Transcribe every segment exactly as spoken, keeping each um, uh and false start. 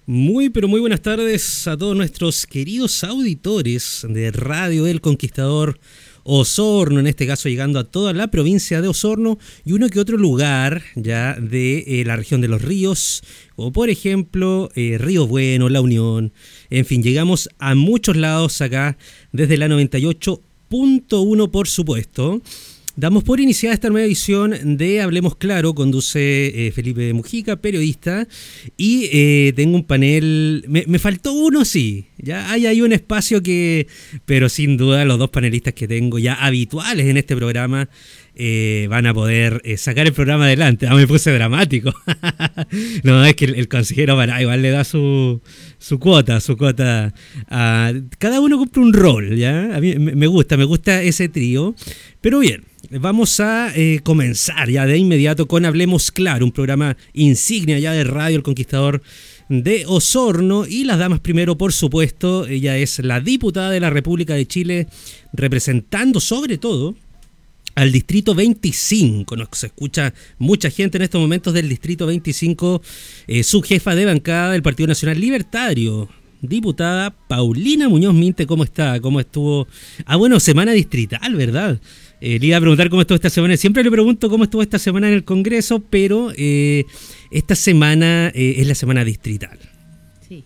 Muy, pero muy buenas tardes a todos nuestros queridos auditores de Radio El Conquistador Osorno, en este caso llegando a toda la provincia de Osorno y uno que otro lugar ya de eh, la región de los ríos, como por ejemplo eh, Río Bueno, La Unión, en fin, llegamos a muchos lados acá desde la noventa y ocho punto uno, por supuesto. Damos por iniciada esta nueva edición de Hablemos Claro, conduce eh, Felipe Mujica, periodista, y eh, tengo un panel, me, me faltó uno, sí, ya hay ahí un espacio que, pero sin duda los dos panelistas que tengo ya habituales en este programa eh, van a poder eh, sacar el programa adelante. Ah, me puse dramático. No, es que el, el consejero para igual le da su, su cuota, su cuota. A, cada uno cumple un rol, ¿ya? A mí me gusta, me gusta ese trío, pero bien. Vamos a eh, comenzar ya de inmediato con Hablemos Claro, un programa insignia ya de Radio El Conquistador de Osorno. Y las damas primero, por supuesto, ella es la diputada de la República de Chile, representando sobre todo al Distrito veinticinco. Nos escucha mucha gente en estos momentos del Distrito veinticinco, eh, su jefa de bancada del Partido Nacional Libertario, diputada Paulina Muñoz Minte. ¿Cómo está? ¿Cómo estuvo? Ah, bueno, semana distrital, ¿verdad? Eh, le iba a preguntar cómo estuvo esta semana. Siempre le pregunto cómo estuvo esta semana en el Congreso, pero eh, esta semana eh, es la semana distrital. Sí.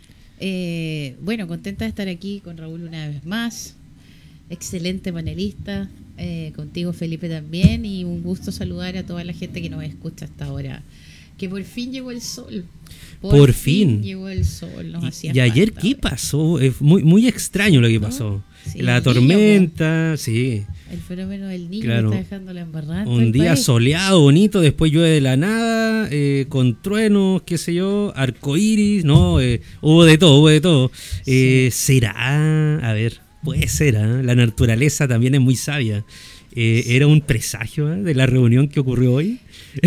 Eh, bueno, contenta de estar aquí con Raúl una vez más. Excelente panelista. Eh, contigo, Felipe, también. Y un gusto saludar a toda la gente que nos escucha hasta ahora. Que por fin llegó el sol. Por, por fin. fin llegó el sol. Nos hacía y ayer, falta, ¿qué ahora. pasó? Es muy, muy extraño lo que pasó. ¿No? Sí, la el tormenta, niño, sí. El fenómeno del niño, claro, que está dejando la embarrada. Un día país. soleado, bonito, después llueve de la nada, eh, con truenos, qué sé yo, arcoíris, no, eh, hubo de todo, hubo de todo. Sí. Eh, ¿Será? A ver, puede ser, ¿eh? La naturaleza también es muy sabia. Eh, ¿Era un presagio ¿eh? de la reunión que ocurrió hoy?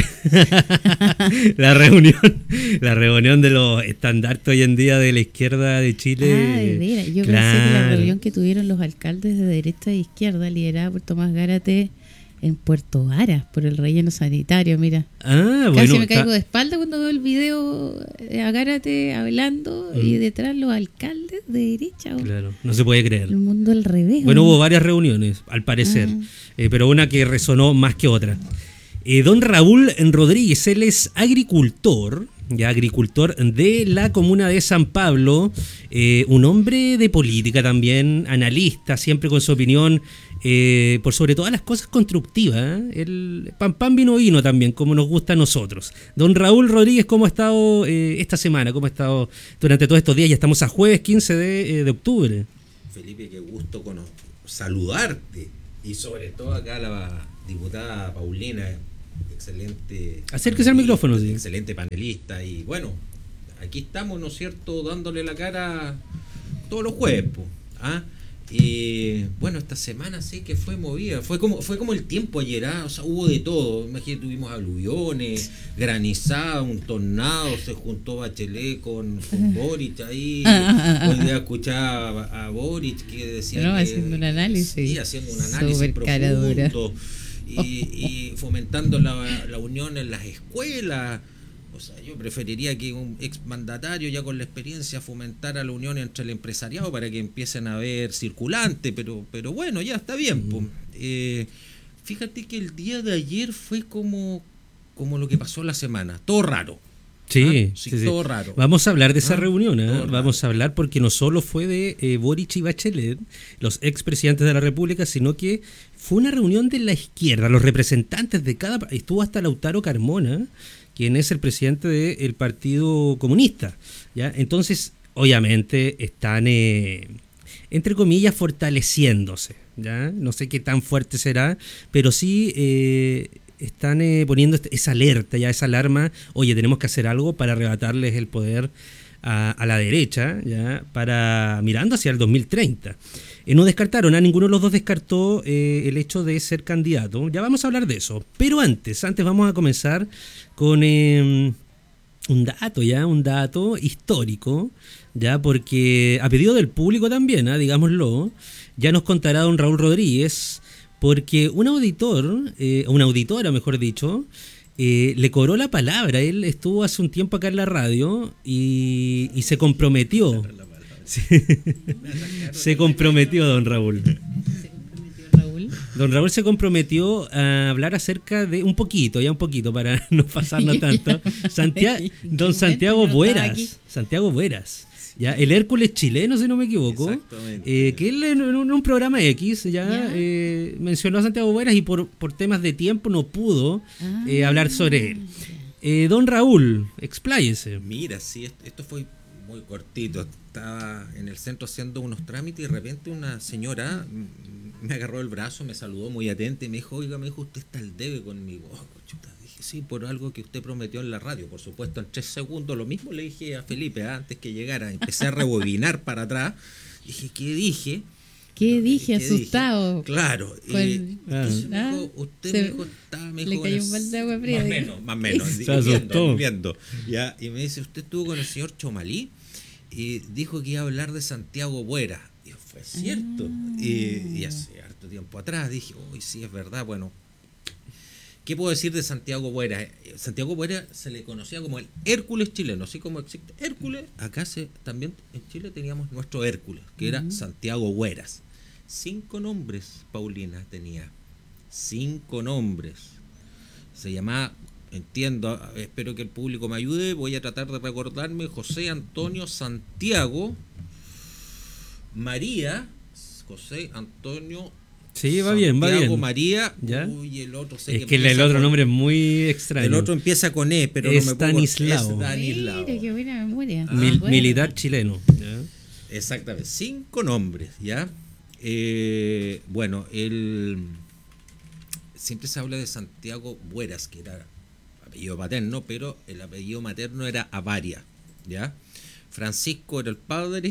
la reunión la reunión de los estandartes hoy en día de la izquierda de Chile. Ah, de veras. Yo claro. pensé que la reunión que tuvieron los alcaldes de derecha e izquierda, liderada por Tomás Gárate en Puerto Varas, por el relleno sanitario, mira. Ah, Casi bueno, me caigo de espalda cuando veo el video a Gárate hablando mm. y detrás los alcaldes de derecha. Claro, no se puede creer. El mundo al revés. Bueno, ¿no? hubo varias reuniones, al parecer, ah. eh, pero una que resonó más que otra. Eh, don Raúl Rodríguez, él es agricultor, ya agricultor de la comuna de San Pablo, eh, un hombre de política también, analista, siempre con su opinión, eh, por sobre todas las cosas constructivas. ¿eh? El pan pan vino vino también, como nos gusta a nosotros. Don Raúl Rodríguez, ¿cómo ha estado eh, esta semana? ¿Cómo ha estado durante todos estos días? Ya estamos a jueves quince de, eh, de octubre. Felipe, qué gusto con, saludarte, y sobre todo acá la diputada Paulina, excelente. Acérquese al micrófono, sí. Excelente panelista. Y bueno, aquí estamos, ¿no es cierto?, dándole la cara todos los jueves. ¿Ah? Y bueno, esta semana sí que fue movida. Fue como fue como el tiempo ayer, ¿ah? O sea, hubo de todo. Imagínate, tuvimos aluviones, granizada, un tornado, se juntó Bachelet con, con Boric ahí. Hoy día escuchaba a, a Boric que decía no, que, haciendo un análisis. Sí, haciendo un análisis Super profundo. Y, y fomentando la, la unión en las escuelas. O sea, yo preferiría que un exmandatario ya con la experiencia fomentara la unión entre el empresariado para que empiecen a ver circulante, pero pero bueno, ya está bien. Mm. Pues. Eh, fíjate que el día de ayer fue como, como lo que pasó la semana, todo raro. Sí, ¿Ah? sí, sí, todo sí. raro. Vamos a hablar de esa ¿Ah? reunión, ¿eh? Todo Vamos raro. a hablar porque no solo fue de eh, Boric y Bachelet, los expresidentes de la República, sino que fue una reunión de la izquierda, los representantes de cada... Estuvo hasta Lautaro Carmona, quien es el presidente del Partido Comunista, ¿ya? Entonces, obviamente, están, eh, entre comillas, fortaleciéndose, ¿ya? No sé qué tan fuerte será, pero sí... Eh, están eh, poniendo esa alerta, ya esa alarma, oye, tenemos que hacer algo para arrebatarles el poder a, a la derecha, ya para mirando hacia el dos mil treinta. Eh, no descartaron, a ninguno de los dos descartó eh, el hecho de ser candidato. Ya vamos a hablar de eso, pero antes, antes vamos a comenzar con eh, un dato, ya, un dato histórico, ya, porque a pedido del público también, ¿eh? digámoslo, ya nos contará don Raúl Rodríguez. Porque un auditor, eh, una auditora mejor dicho, eh, le cobró la palabra. Él estuvo hace un tiempo acá en la radio y, y se comprometió. Sí. Se comprometió, don Raúl. Se comprometió Raúl. Don Raúl se comprometió a hablar acerca de un poquito, ya un poquito, para no pasarnos tanto. Santia- don Santiago Bueras. Santiago Bueras. Ya, el Hércules chileno, si no me equivoco. Exactamente. Eh, que él en un, en un programa X ya, ¿Ya? eh, mencionó a Santiago Bueras y por, por temas de tiempo no pudo Ah, eh, hablar sobre él. Eh, don Raúl, expláyese. Mira, sí, esto, esto fue muy cortito. Estaba en el centro haciendo unos trámites y de repente una señora mm, me agarró el brazo, me saludó muy atenta y me dijo, oiga, me dijo, usted está al debe conmigo. Oh, chuta, dije, sí, por algo que usted prometió en la radio, por supuesto, en tres segundos. Lo mismo le dije a Felipe ¿eh? antes que llegara. Empecé a rebobinar para atrás. Dije, ¿qué dije? ¿Qué dije? ¿Qué asustado. dije? Claro. Con- eh, entonces me Ah, dijo, usted se- me dijo, estaba, me le dijo, cayó con un el- balde de agua fría, Más o digo. menos, más o menos. Se digo, asustó. viendo, viendo, ya, y me dice, usted estuvo con el señor Chomalí y dijo que iba a hablar de Santiago Buera. Y fue cierto. Ah. Y, y hace harto tiempo atrás dije, uy, sí, es verdad. Bueno, ¿qué puedo decir de Santiago Buera? Eh, Santiago Buera se le conocía como el Hércules chileno, así como existe Hércules. Acá se, también en Chile teníamos nuestro Hércules, que era Santiago Bueras. Cinco nombres, Paulina tenía. Cinco nombres. Se llamaba, entiendo, espero que el público me ayude, voy a tratar de recordarme, José Antonio Santiago María, José Antonio Sí, va bien, va Santiago bien. María. ¿Ya? Uy, el otro sé Es que el, empieza el otro con- nombre es muy extraño. El otro empieza con E, pero no me puedo Estanislao. Estanislao. Mira, qué buena memoria. Ah, Mil- Bueno. militar chileno. ¿ya? Exactamente, cinco nombres, ¿ya? Eh, bueno, el siempre se habla de Santiago Bueras, que era apellido paterno, pero el apellido materno era Avaria, ¿ya? Francisco era el padre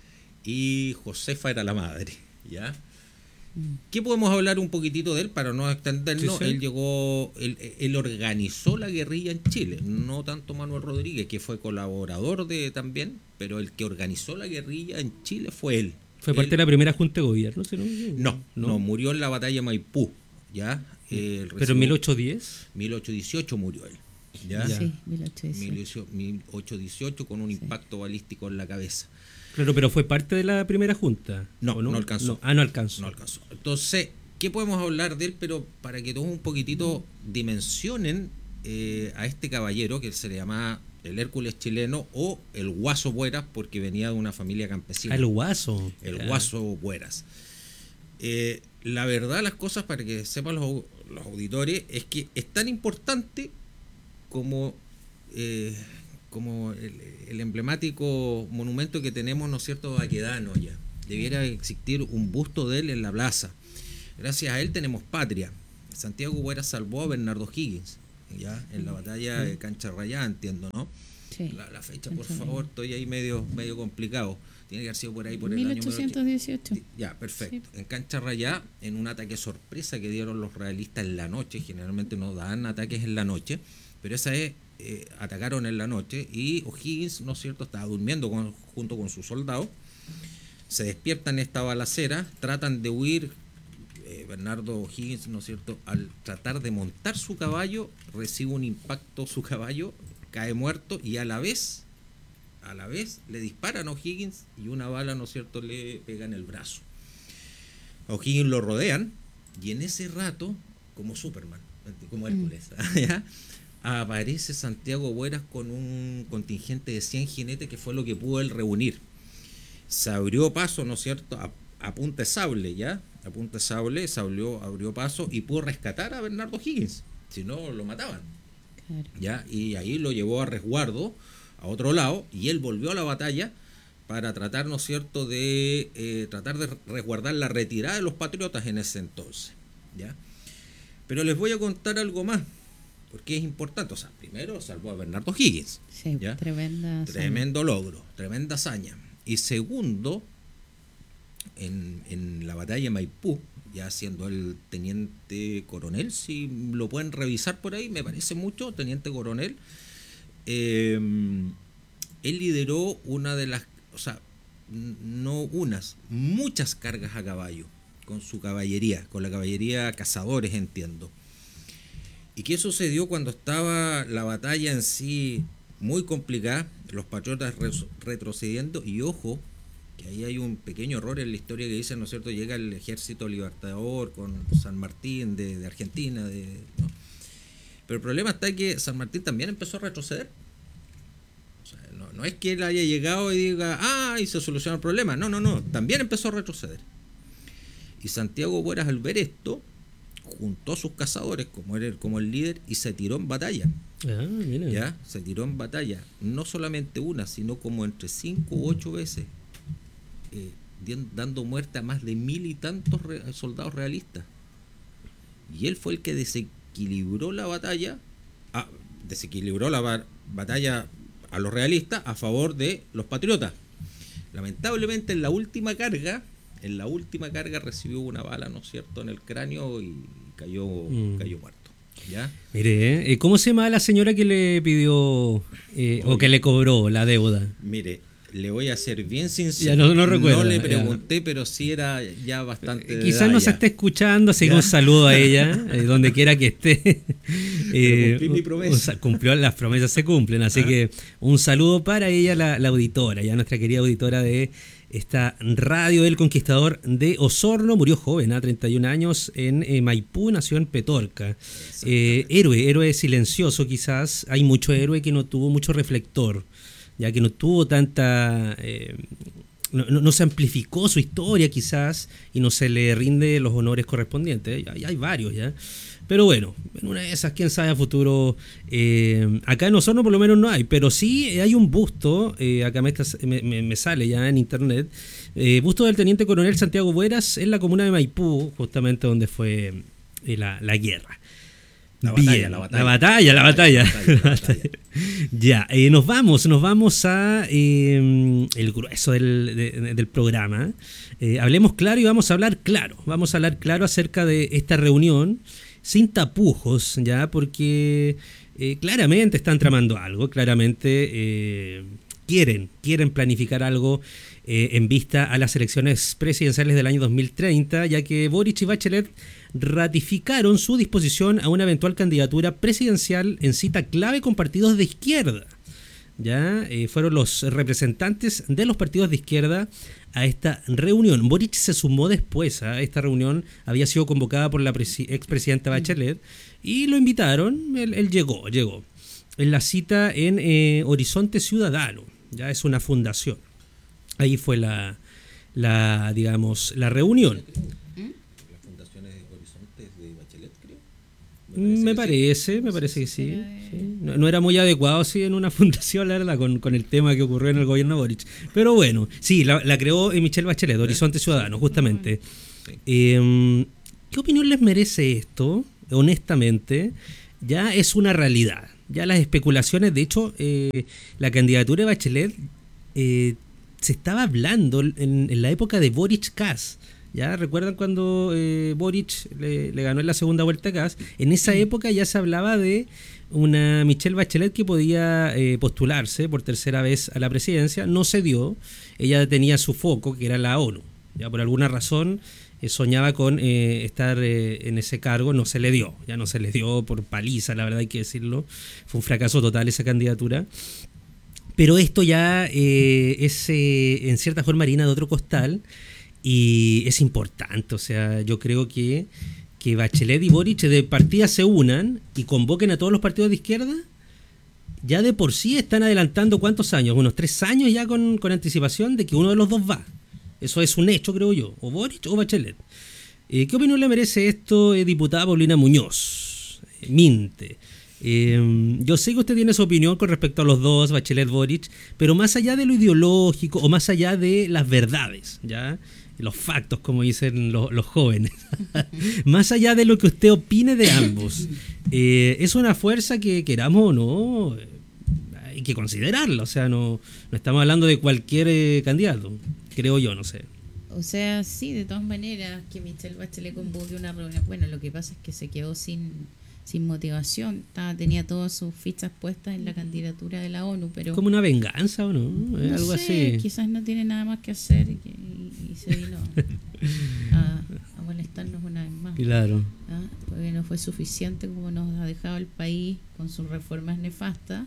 y Josefa era la madre, ¿ya? ¿Qué podemos hablar un poquitito de él para no extendernos? Sí, sí. Él llegó, él, él organizó la guerrilla en Chile, no tanto Manuel Rodríguez, que fue colaborador de también, pero el que organizó la guerrilla en Chile fue él. Fue parte Él- de la primera junta de gobierno, si no me equivoco. no, no, murió en la batalla de Maipú, ¿ya? Eh, él Pero recibió- en mil ochocientos diez. mil ochocientos dieciocho murió él, ¿ya? Ya. Sí, mil ochocientos dieciocho. mil ochocientos dieciocho con un Sí. impacto balístico en la cabeza. Claro, pero fue parte de la primera junta. No, ¿o no alcanzó. Ah, no alcanzó. No alcanzó. Entonces, ¿qué podemos hablar de él? Pero para que todos un poquitito dimensionen eh, a este caballero que se le llamaba el Hércules chileno o el Guaso Bueras, porque venía de una familia campesina. Ah, el guaso. El Ya. Guaso Bueras. Eh, la verdad, las cosas, para que sepan los, au- los auditores, es que es tan importante como, eh, como el, el emblemático monumento que tenemos, ¿no es cierto?, Baquedano ya. Debiera existir un busto de él en la plaza. Gracias a él tenemos patria. Santiago Bueras salvó a Bernardo Higgins, ya, en la batalla de Cancha Rayada, entiendo, ¿no? Sí. La, la fecha, por Cancha favor, estoy ahí medio, medio complicado. Tiene que haber sido por ahí, por el año mil ochocientos dieciocho. ya, perfecto. En Cancha Rayá, en un ataque sorpresa que dieron los realistas en la noche, generalmente no dan ataques en la noche, pero esa vez eh, atacaron en la noche y O'Higgins, ¿no es cierto?, estaba durmiendo con- junto con sus soldados, se despiertan esta balacera, tratan de huir, eh, Bernardo O'Higgins, ¿no es cierto?, al tratar de montar su caballo, recibe un impacto su caballo, cae muerto y a la vez... A la vez le disparan a O'Higgins y una bala, ¿no es cierto?, le pega en el brazo. A O'Higgins lo rodean y en ese rato, como Superman, como Hércules, ¿ya? Aparece Santiago Bueras con un contingente de cien jinetes, que fue lo que pudo él reunir. Se abrió paso, ¿no es cierto?, a, a punta de sable, ¿ya? A punta de sable, se abrió, abrió paso y pudo rescatar a Bernardo Higgins, si no lo mataban. Claro. ¿Ya? Y ahí lo llevó a resguardo a otro lado y él volvió a la batalla para tratar, ¿no es cierto?, de eh, tratar de resguardar la retirada de los patriotas en ese entonces, ¿ya? Pero les voy a contar algo más, porque es importante. O sea, primero salvó a Bernardo Higgins, Sí, ¿ya? tremenda. Tremendo logro, tremenda hazaña. Y segundo, en, en la batalla de Maipú, ya siendo el teniente coronel, si lo pueden revisar por ahí, me parece mucho, teniente coronel, eh, él lideró una de las, o sea, n- no unas, muchas cargas a caballo, con su caballería, con la caballería cazadores, entiendo. ¿Y qué sucedió cuando estaba la batalla en sí muy complicada? Los patriotas re- retrocediendo, y ojo, que ahí hay un pequeño error en la historia que dice, ¿no es cierto?, llega el ejército libertador con San Martín de, de Argentina, de, ¿no? Pero el problema está que San Martín también empezó a retroceder. O sea, no, no es que él haya llegado y diga, ah, y se solucionó el problema. No, no, no, también empezó a retroceder. Y Santiago Bueras, al ver esto, juntó a sus cazadores como, era, como el líder, y se tiró en batalla. Ah, mira. ¿Ya? Se tiró en batalla, no solamente una, sino como entre cinco u ocho veces, eh, dando muerte a más de mil y tantos re soldados realistas. Y él fue el que desequilibró la batalla, ah, desequilibró la ba batalla a los realistas a favor de los patriotas. Lamentablemente en la última carga, en la última carga recibió una bala, ¿no es cierto?, en el cráneo y cayó, mm. cayó muerto. ¿Ya? Mire, ¿eh? ¿Cómo se llama la señora que le pidió eh, o que le cobró la deuda? Mire, le voy a ser bien sincero. Ya no, no recuerdo. No le pregunté, ya. Pero sí era ya bastante. Eh, quizás nos esté escuchando, así que un saludo a ella, eh, donde quiera que esté. Eh, cumplí mi promesa. Cumplió, las promesas se cumplen, así ¿Ah? que un saludo para ella, la, la auditora, ya nuestra querida auditora de esta radio del Conquistador de Osorno. Murió joven, a treinta y un años, en eh, Maipú, nació en Petorca. Eh, héroe, héroe silencioso quizás. Hay mucho héroe que no tuvo mucho reflector, ya que no tuvo tanta... Eh, no, no, no se amplificó su historia quizás y no se le rinde los honores correspondientes. Hay, hay varios ya. Pero bueno, en una de esas, quién sabe a futuro. Eh, acá en Osorno por lo menos no hay, pero sí hay un busto, eh, acá me, está, me, me sale ya en internet, eh, busto del teniente coronel Santiago Bueras en la comuna de Maipú, justamente donde fue eh, la, la guerra. La batalla, Bien, la batalla, la batalla, la batalla. La batalla, la batalla. Ya, eh, nos vamos, nos vamos a eh, el grueso del, de, del programa. Eh, hablemos claro y vamos a hablar claro. Vamos a hablar claro acerca de esta reunión, sin tapujos, ya, porque eh, claramente están tramando algo, claramente eh, quieren, quieren planificar algo eh, en vista a las elecciones presidenciales del año dos mil treinta, ya que Boric y Bachelet ratificaron su disposición a una eventual candidatura presidencial en cita clave con partidos de izquierda. Ya eh, fueron los representantes de los partidos de izquierda a esta reunión. Boric se sumó después a esta reunión, había sido convocada por la expresidenta Bachelet y lo invitaron, él, él llegó, llegó. En la cita en eh, Horizonte Ciudadano, ya es una fundación. Ahí fue la, la digamos, la reunión. ¿La fundación es Horizonte de Bachelet, creo? Me parece, me parece, me parece que sí. sí. No, no era muy adecuado, sí, en una fundación, la verdad, con, con el tema que ocurrió en el gobierno de Boric. Pero bueno, sí, la, la creó Michelle Bachelet, Horizonte Ciudadano, justamente. Eh, ¿Qué opinión les merece esto? Honestamente, ya es una realidad. Ya las especulaciones, de hecho, eh, la candidatura de Bachelet eh, se estaba hablando en, en la época de Boric-Kast. ¿Ya? ¿Recuerdan cuando eh, Boric le, le ganó en la segunda vuelta a Kast? En esa época ya se hablaba de una Michelle Bachelet que podía eh, postularse por tercera vez a la presidencia. No se dio. Ella tenía su foco, que era la ONU. Ya por alguna razón eh, soñaba con eh, estar eh, en ese cargo. No se le dio. Ya no se le dio por paliza, la verdad hay que decirlo. Fue un fracaso total esa candidatura. Pero esto ya eh, es eh, en cierta forma harina de otro costal. Y es importante, o sea, yo creo que, que Bachelet y Boric de partida se unan y convoquen a todos los partidos de izquierda. Ya de por sí están adelantando ¿cuántos años? Unos tres años ya con, con anticipación de que uno de los dos va. Eso es un hecho, creo yo, o Boric o Bachelet. Eh, ¿Qué opinión le merece esto, eh, diputada Paulina Muñoz? Eh, Minte. Eh, yo sé que usted tiene su opinión con respecto a los dos, Bachelet, Boric, pero más allá de lo ideológico o más allá de las verdades, ¿ya? Los factos, como dicen los, los jóvenes, más allá de lo que usted opine de ambos, eh, es una fuerza que queramos o no, eh, hay que considerarla, o sea, no, no estamos hablando de cualquier eh, candidato, creo yo, no sé. O sea, sí, de todas maneras, que Michelle Bachelet convoque una reunión. Bueno, lo que pasa es que se quedó sin, sin motivación. Estaba, tenía todas sus fichas puestas en la candidatura de la ONU, pero... ¿Como una venganza o no? no Algo sé, así. Quizás no tiene nada más que hacer y, y, y se vino a, a molestarnos una vez más. Claro. ¿Ah? Porque no, no fue suficiente como nos ha dejado el país con sus reformas nefastas,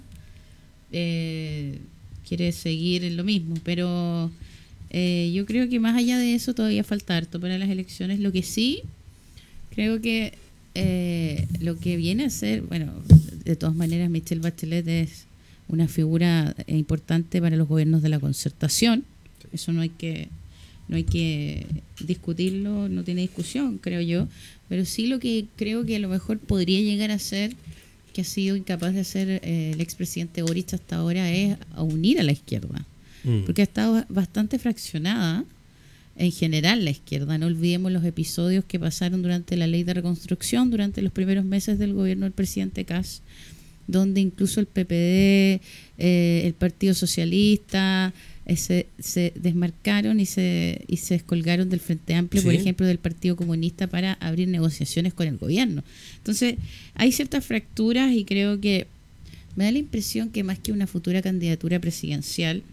eh, quiere seguir en lo mismo, pero eh, yo creo que más allá de eso todavía falta harto para las elecciones. Lo que sí, creo que eh, lo que viene a ser, bueno, de todas maneras Michelle Bachelet es una figura importante para los gobiernos de la concertación, eso no hay que no hay que discutirlo, no tiene discusión, creo yo, pero sí lo que creo que a lo mejor podría llegar a ser, que ha sido incapaz de hacer eh, el expresidente Boric hasta ahora, es a unir a la izquierda, mm. porque ha estado bastante fraccionada en general la izquierda. No olvidemos los episodios que pasaron durante la ley de reconstrucción, durante los primeros meses del gobierno del presidente Kast, donde incluso el P P D, eh, el Partido Socialista, eh, se, se desmarcaron y se, y se descolgaron del Frente Amplio, ¿sí?, por ejemplo, del Partido Comunista, para abrir negociaciones con el gobierno. Entonces, hay ciertas fracturas y creo que me da la impresión que más que una futura candidatura presidencial,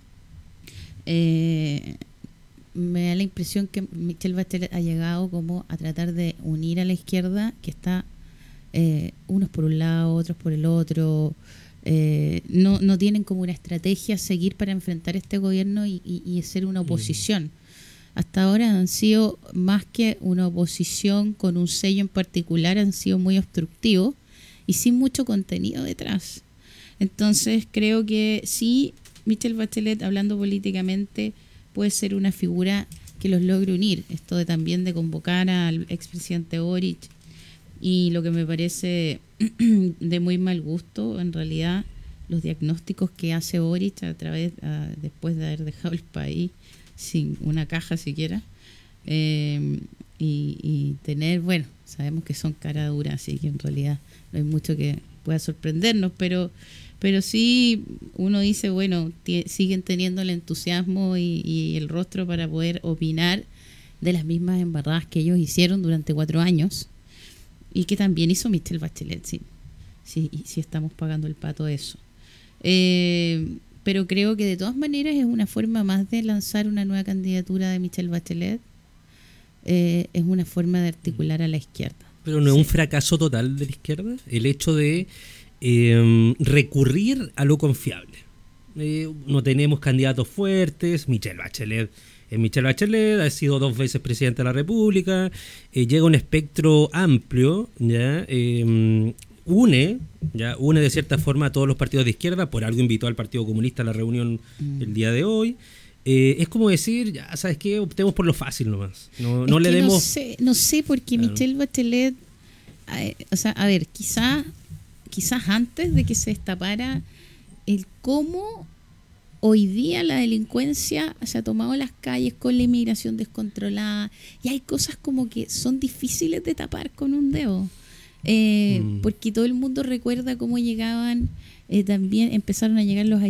eh, me da la impresión que Michelle Bachelet ha llegado como a tratar de unir a la izquierda, que está eh, unos por un lado, otros por el otro. Eh, no, no tienen como una estrategia a seguir para enfrentar este gobierno y, y, y ser una oposición. Mm. Hasta ahora han sido más que una oposición con un sello en particular, han sido muy obstructivos y sin mucho contenido detrás. Entonces creo que sí, Michelle Bachelet, hablando políticamente, puede ser una figura que los logre unir. Esto de también de convocar al expresidente Boric, y lo que me parece de muy mal gusto, en realidad, los diagnósticos que hace Boric a través, a, después de haber dejado el país sin una caja siquiera, eh, y, y tener, bueno, sabemos que son cara dura, así que en realidad no hay mucho que pueda sorprendernos, pero pero sí uno dice, bueno, t- siguen teniendo el entusiasmo y, y el rostro para poder opinar de las mismas embarradas que ellos hicieron durante cuatro años y que también hizo Michelle Bachelet, sí, sí, sí estamos pagando el pato de eso. Eh, pero creo que de todas maneras es una forma más de lanzar una nueva candidatura de Michelle Bachelet, eh, es una forma de articular a la izquierda. Pero no es sí. un fracaso total de la izquierda el hecho de eh, recurrir a lo confiable. Eh, no tenemos candidatos fuertes. Michelle Bachelet es Michelle Bachelet, ha sido dos veces presidenta de la República, eh, llega un espectro amplio, ¿ya? Eh, une, ya une de cierta forma a todos los partidos de izquierda, por algo invitó al Partido Comunista a la reunión mm. el día de hoy. Eh, es como decir, ya sabes qué, optemos por lo fácil nomás. No, no le demos. No sé, no sé porque claro. Michelle Bachelet, eh, o sea, a ver, quizás quizás antes de que se destapara el cómo hoy día la delincuencia se ha tomado las calles con la inmigración descontrolada y hay cosas como que son difíciles de tapar con un dedo. Eh, mm. Porque todo el mundo recuerda cómo llegaban, eh, también empezaron a llegar los